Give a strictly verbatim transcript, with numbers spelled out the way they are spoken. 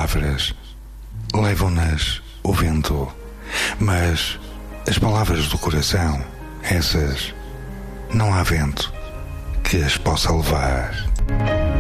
palavras levam-nas o vento, mas as palavras do coração, essas, não há vento que as possa levar.